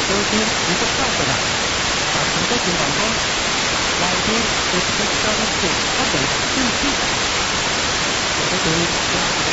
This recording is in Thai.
天一个照回来，把很多情况中，老天也是让你不能进去，我的对家里的